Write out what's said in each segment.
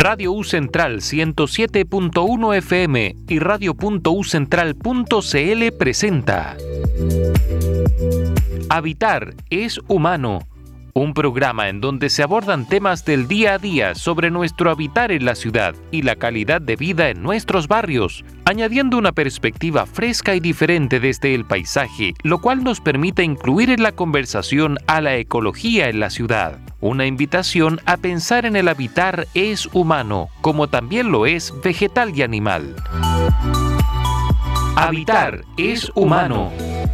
Radio U Central 107.1 FM y radio.ucentral.cl presenta Habitar es humano, un programa en donde se abordan temas del día a día sobre nuestro habitar en la ciudad y la calidad de vida en nuestros barrios, añadiendo una perspectiva fresca y diferente desde el paisaje, lo cual nos permite incluir en la conversación a la ecología en la ciudad. Una invitación a pensar en el habitar es humano, como también lo es vegetal y animal. Habitar es humano.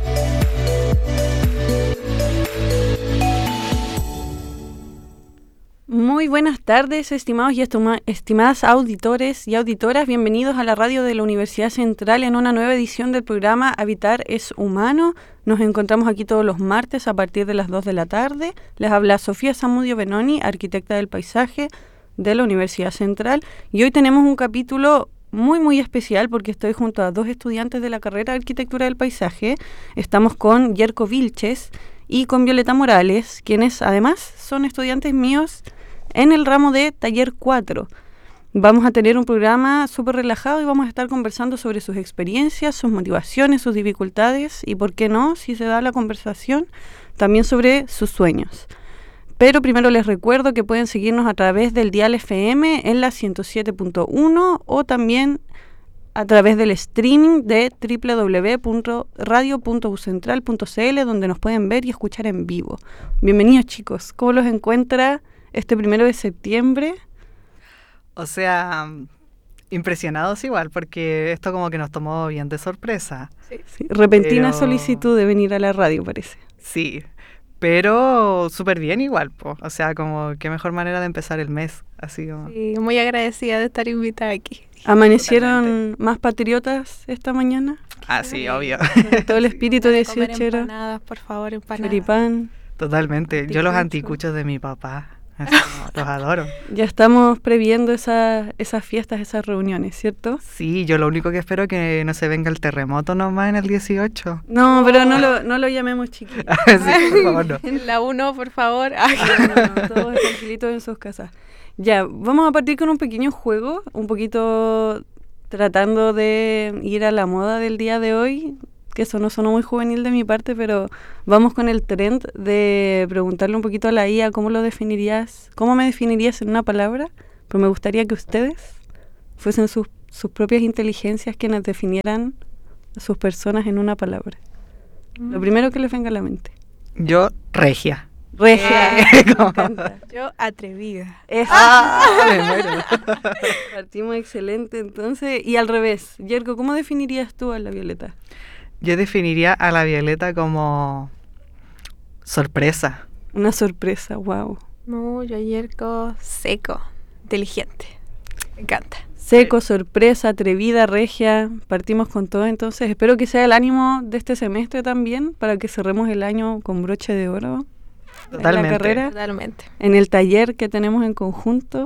Muy buenas tardes, estimados y estimadas auditores y auditoras. Bienvenidos a la radio de la Universidad Central en una nueva edición del programa Habitar es Humano. Nos encontramos aquí todos los martes a partir de las 2 de la tarde. Les habla Sofía Zamudio Benoni, arquitecta del paisaje de la Universidad Central. Y hoy tenemos un capítulo muy especial porque estoy junto a dos estudiantes de la carrera de Arquitectura del Paisaje. Estamos con Yerko Vilches y con Violeta Morales, quienes además son estudiantes míos en el ramo de Taller 4. Vamos a tener un programa súper relajado y vamos a estar conversando sobre sus experiencias, sus motivaciones, sus dificultades y, por qué no, si se da la conversación, también sobre sus sueños. Pero primero les recuerdo que pueden seguirnos a través del dial FM en la 107.1 o también a través del streaming de www.radio.ucentral.cl, donde nos pueden ver y escuchar en vivo. Bienvenidos, chicos. ¿Cómo los encuentra este 1 de septiembre? O sea, impresionados igual, porque esto como que nos tomó bien de sorpresa. Sí. Repentina solicitud de venir a la radio, parece. Sí, pero súper bien igual, po. O sea, como qué mejor manera de empezar el mes, así como... Sí, muy agradecida de estar invitada aquí. ¿Amanecieron Totalmente. más patriotas esta mañana? Ah, sí, obvio. Todo el espíritu de 18 era. Empanadas, por favor, empanadas. Choripán. Totalmente. Yo los anticuchos de mi papá, así como, los adoro. Ya estamos previendo esas fiestas, esas reuniones, ¿cierto? Sí, yo lo único que espero es que no se venga el terremoto nomás en el 18. No, pero no lo llamemos chiquito. Sí, por favor, no. En la 1, por favor. No, todos tranquilitos en sus casas. Ya, vamos a partir con un pequeño juego, un poquito tratando de ir a la moda del día de hoy, que eso no sonó muy juvenil de mi parte, pero vamos con el trend de preguntarle un poquito a la IA cómo me definirías en una palabra, pero me gustaría que ustedes fuesen sus propias inteligencias quienes definieran a sus personas en una palabra. Lo primero que les venga a la mente. Yo, regia. Regia. Me encanta. Yo, atrevida. Me muero. Partimos excelente, entonces. Y al revés, Yerko, ¿cómo definirías tú a la Violeta? Yo definiría a la Violeta como sorpresa. Una sorpresa, wow. No, yo Yerko, seco, inteligente. Me encanta. Seco, sorpresa, atrevida, regia. Partimos con todo, entonces. Espero que sea el ánimo de este semestre también, para que cerremos el año con broche de oro. Totalmente. En la carrera, Totalmente. en el taller que tenemos en conjunto.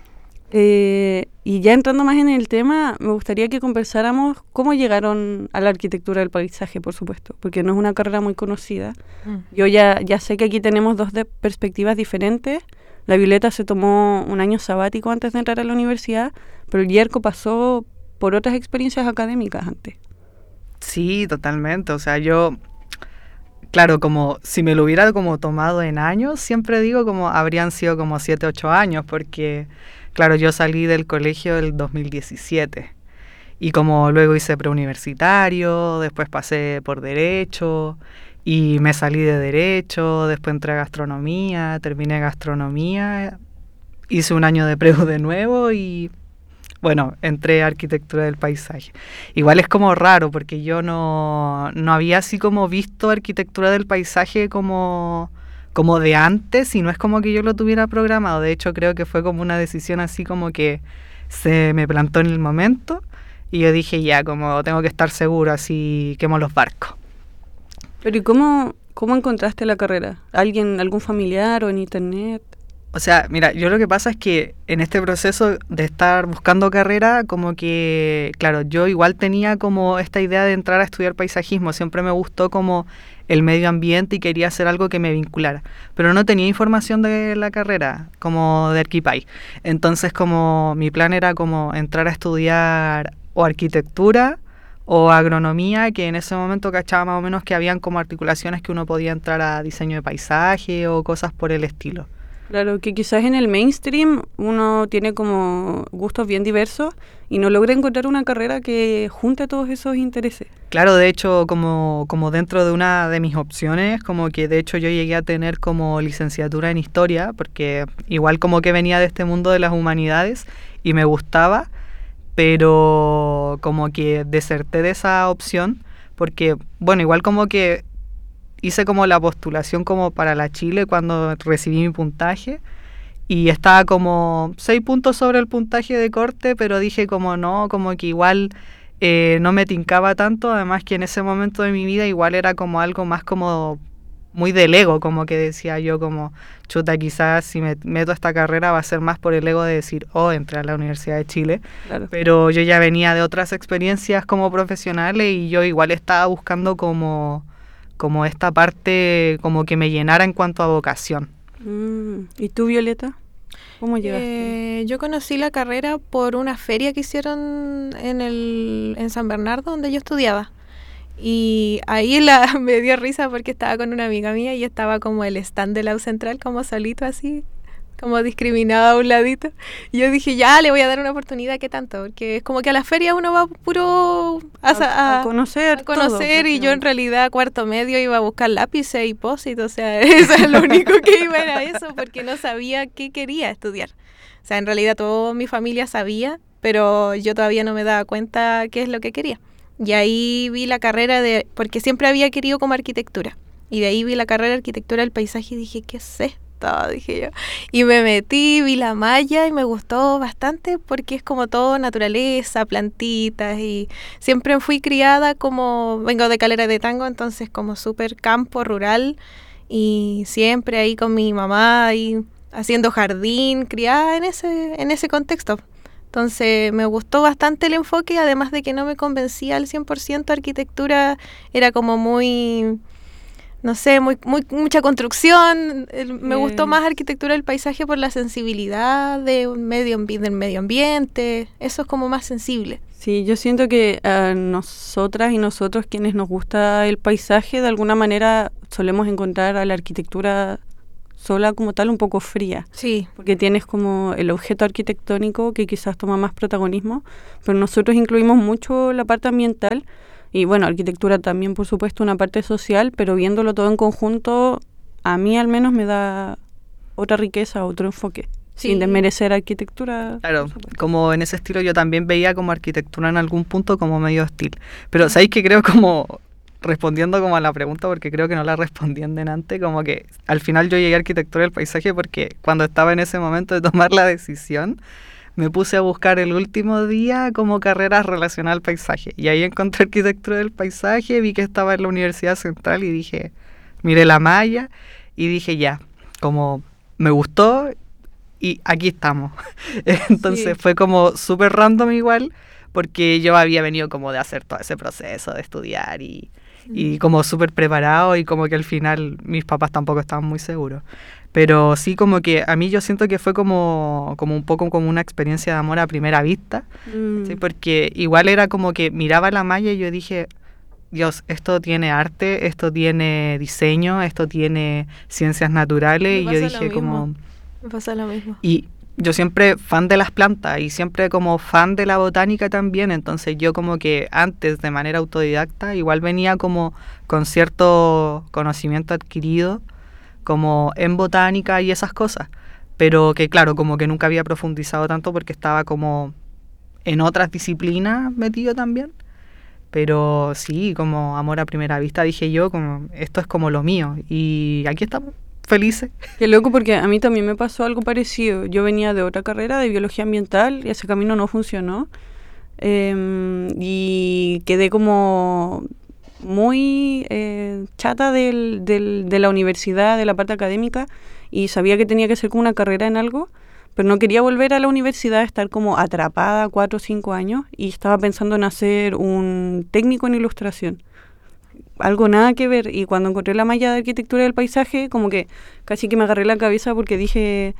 Y ya entrando más en el tema, me gustaría que conversáramos cómo llegaron a la arquitectura del paisaje, por supuesto, porque no es una carrera muy conocida. Yo ya sé que aquí tenemos dos perspectivas diferentes. La Violeta se tomó un año sabático antes de entrar a la universidad, pero el Yerko pasó por otras experiencias académicas antes. Sí, totalmente. O sea, yo, claro, como si me lo hubiera como tomado en años, siempre digo como habrían sido como 7, 8 años, porque, claro, yo salí del colegio el 2017 y como luego hice preuniversitario, después pasé por Derecho y me salí de Derecho, después entré a Gastronomía, terminé Gastronomía, hice un año de preu de nuevo y... bueno, entré a Arquitectura del Paisaje. Igual es como raro porque yo no había así como visto Arquitectura del Paisaje como de antes y no es como que yo lo tuviera programado. De hecho, creo que fue como una decisión así como que se me plantó en el momento y yo dije ya, como tengo que estar seguro, así quemo los barcos. Pero ¿y cómo encontraste la carrera? ¿Algún familiar o en internet? O sea, mira, yo lo que pasa es que en este proceso de estar buscando carrera, como que, claro, yo igual tenía como esta idea de entrar a estudiar paisajismo, siempre me gustó como el medio ambiente y quería hacer algo que me vinculara, pero no tenía información de la carrera, como de Arquipay. Entonces, como mi plan era como entrar a estudiar o arquitectura o agronomía, que en ese momento cachaba más o menos que habían como articulaciones que uno podía entrar a diseño de paisaje o cosas por el estilo. Claro, que quizás en el mainstream uno tiene como gustos bien diversos y no logra encontrar una carrera que junte todos esos intereses. Claro, de hecho, como dentro de una de mis opciones, como que de hecho yo llegué a tener como licenciatura en historia, porque igual como que venía de este mundo de las humanidades y me gustaba, pero como que deserté de esa opción, porque, bueno, igual como que hice como la postulación como para la Chile cuando recibí mi puntaje y estaba como 6 puntos sobre el puntaje de corte, pero dije como no, como que igual no me tincaba tanto, además que en ese momento de mi vida igual era como algo más como muy del ego, como que decía yo como, chuta, quizás si me meto a esta carrera va a ser más por el ego de decir, oh, entré a la Universidad de Chile, Claro. pero yo ya venía de otras experiencias como profesionales y yo igual estaba buscando como esta parte como que me llenara en cuanto a vocación. ¿Y tú, Violeta? ¿Cómo llegaste? Yo conocí la carrera por una feria que hicieron en San Bernardo, donde yo estudiaba. Y ahí me dio risa porque estaba con una amiga mía y estaba como el stand de la U Central, como solito así, como discriminado a un ladito. Y yo dije, ya, le voy a dar una oportunidad, ¿qué tanto? Porque es como que a la feria uno va puro A conocer todo, y yo en realidad cuarto medio iba a buscar lápices y post-it, o sea, eso es lo único que iba era eso, porque no sabía qué quería estudiar. O sea, en realidad toda mi familia sabía, pero yo todavía no me daba cuenta qué es lo que quería. Y ahí vi la carrera porque siempre había querido como arquitectura. Y de ahí vi la carrera de arquitectura del paisaje y dije, ¿qué es esto? Dije yo. Y me metí, vi la malla y me gustó bastante porque es como todo naturaleza, plantitas y siempre fui criada como, vengo de Calera de Tango, entonces como súper campo, rural y siempre ahí con mi mamá ahí haciendo jardín, criada en ese contexto. Entonces me gustó bastante el enfoque, además de que no me convencía al 100% arquitectura, era como muy... no sé, mucha construcción. Me gustó más arquitectura del paisaje por la sensibilidad del medio ambiente. Eso es como más sensible. Sí, yo siento que a nosotras y nosotros quienes nos gusta el paisaje, de alguna manera solemos encontrar a la arquitectura sola como tal un poco fría. Sí. Porque tienes como el objeto arquitectónico que quizás toma más protagonismo, pero nosotros incluimos mucho la parte ambiental. Y bueno, arquitectura también, por supuesto, una parte social, pero viéndolo todo en conjunto, a mí al menos me da otra riqueza, otro enfoque, Sí. sin desmerecer arquitectura. Claro, como en ese estilo yo también veía como arquitectura en algún punto como medio hostil. Pero ¿sabéis que creo como, respondiendo como a la pregunta, porque creo que no la respondí en delante, como que al final yo llegué a arquitectura del paisaje porque cuando estaba en ese momento de tomar la decisión, me puse a buscar el último día como carreras relacionadas al paisaje. Y ahí encontré arquitectura del paisaje, vi que estaba en la Universidad Central y dije, miré la malla y dije ya, como me gustó y aquí estamos. Entonces Sí. fue como súper random igual, porque yo había venido como de hacer todo ese proceso de estudiar y como súper preparado y como que al final mis papás tampoco estaban muy seguros. Pero sí como que a mí yo siento que fue como un poco como una experiencia de amor a primera vista, ¿sí? Porque igual era como que miraba la malla y yo dije, Dios, esto tiene arte, esto tiene diseño, esto tiene ciencias naturales, y Me yo pasa lo dije como... mismo. Me pasa lo mismo. Y yo siempre fan de las plantas y siempre como fan de la botánica también, entonces yo como que antes de manera autodidacta igual venía como con cierto conocimiento adquirido como en botánica y esas cosas, pero que claro, como que nunca había profundizado tanto porque estaba como en otras disciplinas metido también, pero sí, como amor a primera vista dije yo, como esto es como lo mío y aquí estamos. Felices. Qué loco, porque a mí también me pasó algo parecido. Yo venía de otra carrera, de biología ambiental, y ese camino no funcionó. Y quedé como muy chata de la universidad, de la parte académica, y sabía que tenía que hacer como una carrera en algo, pero no quería volver a la universidad, estar como atrapada 4 o 5 años, y estaba pensando en hacer un técnico en ilustración. Algo nada que ver, y cuando encontré la malla de arquitectura del paisaje, como que casi que me agarré la cabeza porque dije,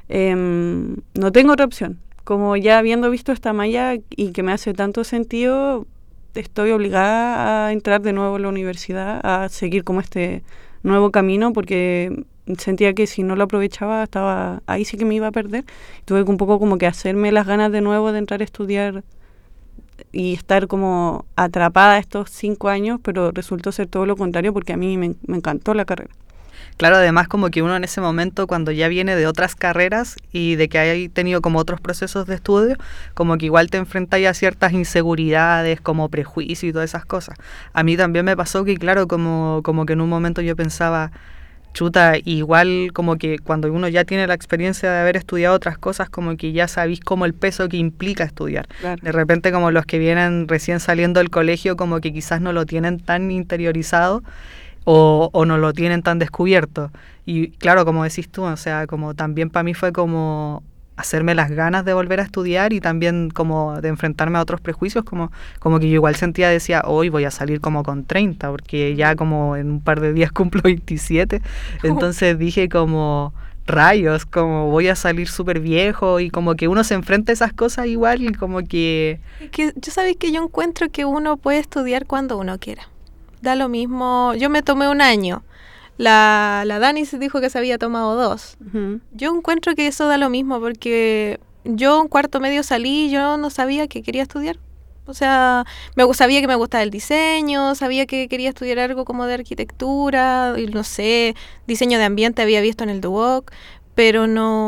no tengo otra opción. Como ya habiendo visto esta malla y que me hace tanto sentido, estoy obligada a entrar de nuevo a la universidad, a seguir como este nuevo camino, porque sentía que si no lo aprovechaba, ahí sí que me iba a perder. Tuve un poco como que hacerme las ganas de nuevo de entrar a estudiar y estar como atrapada estos 5 años, pero resultó ser todo lo contrario porque a mí me encantó la carrera. Claro, además como que uno en ese momento, cuando ya viene de otras carreras y de que hay tenido como otros procesos de estudio, como que igual te enfrentas a ciertas inseguridades, como prejuicios y todas esas cosas. A mí también me pasó que, claro, como que en un momento yo pensaba, chuta, igual como que cuando uno ya tiene la experiencia de haber estudiado otras cosas, como que ya sabéis como el peso que implica estudiar. Claro. De repente como los que vienen recién saliendo del colegio, como que quizás no lo tienen tan interiorizado, o no lo tienen tan descubierto. Y claro, como decís tú, o sea, como también para mí fue como hacerme las ganas de volver a estudiar y también como de enfrentarme a otros prejuicios, como que yo igual decía, hoy voy a salir como con 30, porque ya como en un par de días cumplo 27, entonces dije como, rayos, como voy a salir súper viejo, y como que uno se enfrenta a esas cosas igual, y como que yo sabéis que yo encuentro que uno puede estudiar cuando uno quiera. Da lo mismo. Yo me tomé 1 año. La Dani se dijo que se había tomado 2. Uh-huh. Yo encuentro que eso da lo mismo, porque yo en 4º medio salí y yo no sabía que quería estudiar. O sea, sabía que me gustaba el diseño, sabía que quería estudiar algo como de arquitectura, y no sé, diseño de ambiente había visto en el Duoc, pero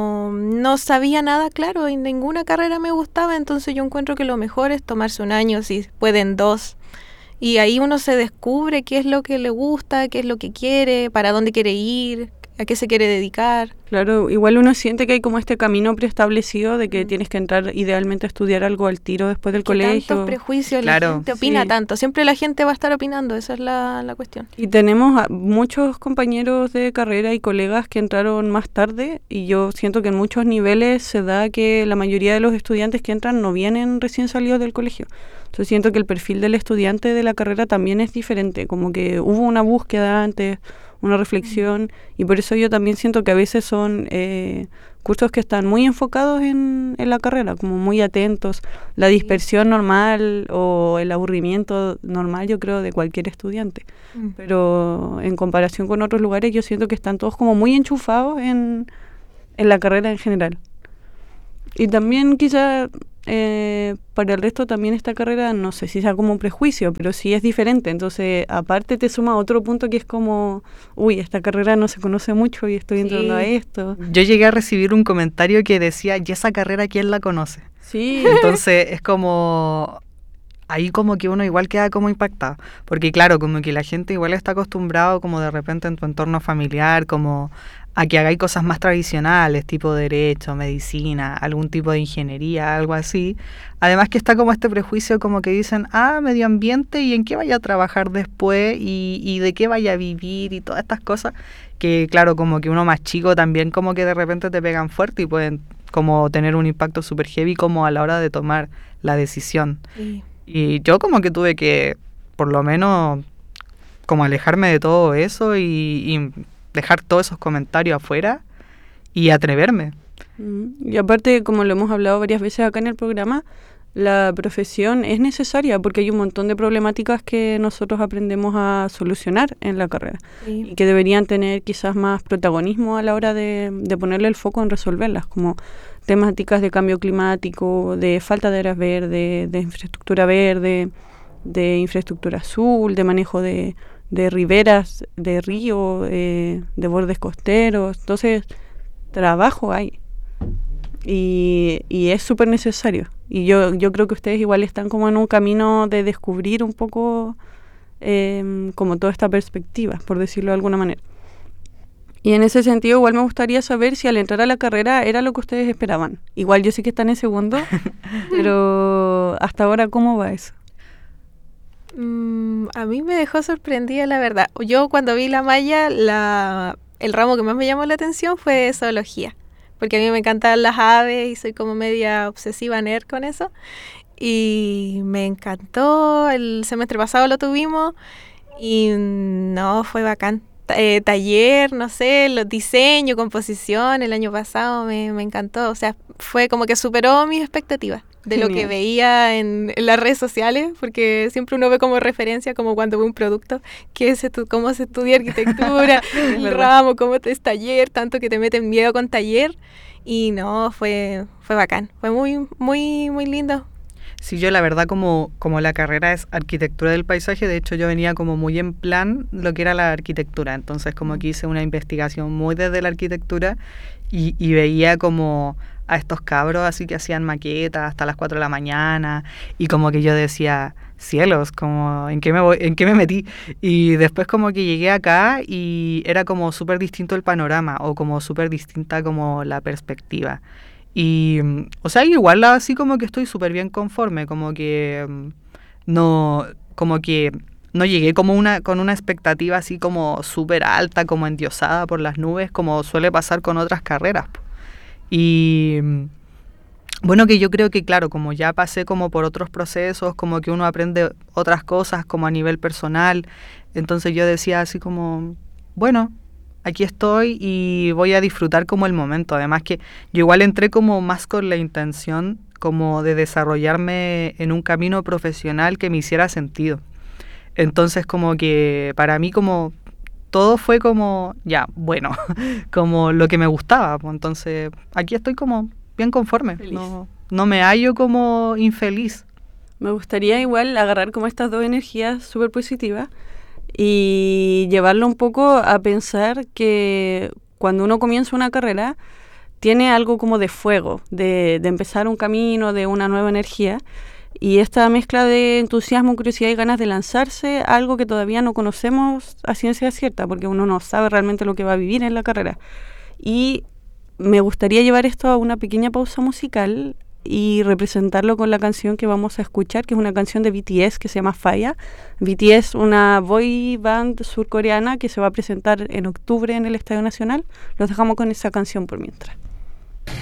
no sabía nada claro y ninguna carrera me gustaba. Entonces yo encuentro que lo mejor es tomarse 1 año, si pueden 2. Y ahí uno se descubre qué es lo que le gusta, qué es lo que quiere, para dónde quiere ir, a qué se quiere dedicar. Claro, igual uno siente que hay como este camino preestablecido de que tienes que entrar idealmente a estudiar algo al tiro después del colegio. Tantos prejuicios, claro, la gente opina sí. tanto. Siempre la gente va a estar opinando, esa es la cuestión. Y tenemos muchos compañeros de carrera y colegas que entraron más tarde, y yo siento que en muchos niveles se da que la mayoría de los estudiantes que entran no vienen recién salidos del colegio. Entonces siento que el perfil del estudiante de la carrera también es diferente, como que hubo una búsqueda antes, una reflexión, y por eso yo también siento que a veces son cursos que están muy enfocados en la carrera, como muy atentos. La dispersión normal o el aburrimiento normal, yo creo, de cualquier estudiante. Pero en comparación con otros lugares, yo siento que están todos como muy enchufados en la carrera en general. Y también quizá para el resto también esta carrera, no sé si sea como un prejuicio, pero sí es diferente. Entonces, aparte te suma otro punto que es como, uy, esta carrera no se conoce mucho y estoy entrando a esto. Yo llegué a recibir un comentario que decía, ¿y esa carrera quién la conoce? Sí. Entonces es como, ahí como que uno igual queda como impactado, porque claro, como que la gente igual está acostumbrado como de repente en tu entorno familiar, como a que hagáis cosas más tradicionales, tipo derecho, medicina, algún tipo de ingeniería, algo así. Además que está como este prejuicio como que dicen, medio ambiente, ¿y en qué vaya a trabajar después? ¿Y de qué vaya a vivir? Y todas estas cosas que, claro, como que uno más chico también como que de repente te pegan fuerte y pueden como tener un impacto súper heavy como a la hora de tomar la decisión. Sí. Y yo como que tuve que, por lo menos, como alejarme de todo eso y dejar todos esos comentarios afuera y atreverme. Y aparte, como lo hemos hablado varias veces acá en el programa, la profesión es necesaria porque hay un montón de problemáticas que nosotros aprendemos a solucionar en la carrera y que deberían tener quizás más protagonismo a la hora de ponerle el foco en resolverlas, como temáticas de cambio climático, de falta de áreas verdes, de infraestructura verde, de infraestructura azul, de manejo de riberas, de río, de bordes costeros. Entonces, trabajo hay. Y es súper necesario. Y yo creo que ustedes igual están como en un camino de descubrir un poco como toda esta perspectiva, por decirlo de alguna manera. Y en ese sentido igual me gustaría saber si al entrar a la carrera era lo que ustedes esperaban. Igual yo sé que están en segundo, pero hasta ahora, ¿cómo va eso? A mí me dejó sorprendida, la verdad. Yo cuando vi la malla el ramo que más me llamó la atención fue zoología, porque a mí me encantan las aves y soy como media obsesiva nerd con eso. Y me encantó, el semestre pasado lo tuvimos y no, fue bacán. Taller, no sé, los diseños, composición, el año pasado me encantó, o sea, fue como que superó mis expectativas de Genial. lo que veía en las redes sociales, porque siempre uno ve como referencia, como cuando ve un producto, cómo se estudia arquitectura, el verdad. ramo, cómo es taller, tanto que te meten miedo con taller, y no, fue bacán, fue muy, muy, muy lindo. Sí, yo la verdad como la carrera es arquitectura del paisaje, de hecho yo venía como muy en plan lo que era la arquitectura, entonces como que hice una investigación muy desde la arquitectura y veía como a estos cabros así que hacían maquetas hasta las 4 de la mañana y como que yo decía, cielos, como ¿en qué me metí? Y después como que llegué acá y era como súper distinto el panorama o como súper distinta como la perspectiva. Y, o sea, igual así como que estoy súper bien conforme, como que no llegué como con una expectativa así como súper alta, como endiosada por las nubes, como suele pasar con otras carreras. Y bueno, que yo creo que claro, como ya pasé como por otros procesos, como que uno aprende otras cosas como a nivel personal, entonces yo decía así como, bueno, aquí estoy y voy a disfrutar como el momento. Además que yo igual entré como más con la intención como de desarrollarme en un camino profesional que me hiciera sentido. Entonces como que para mí como todo fue como, ya, bueno, como lo que me gustaba. Pues, entonces aquí estoy como bien conforme. Feliz. No me hallo como infeliz. Me gustaría igual agarrar como estas dos energías súper positivas y llevarlo un poco a pensar que cuando uno comienza una carrera tiene algo como de fuego, de empezar un camino, de una nueva energía, y esta mezcla de entusiasmo, curiosidad y ganas de lanzarse a algo que todavía no conocemos a ciencia cierta, porque uno no sabe realmente lo que va a vivir en la carrera. Y me gustaría llevar esto a una pequeña pausa musical y representarlo con la canción que vamos a escuchar, que es una canción de BTS que se llama Falla. BTS, una boy band surcoreana que se va a presentar en octubre en el Estadio Nacional. Los dejamos con esa canción por mientras.